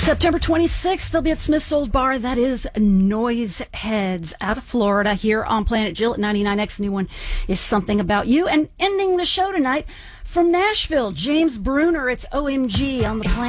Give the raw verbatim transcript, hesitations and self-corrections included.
September twenty-sixth, they'll be at Smith's Old Bar. That is Noise Heads out of Florida here on Planet Jill at ninety-nine X. New one is Something About You. And ending the show tonight from Nashville, James Bruner. It's O M G on the Planet.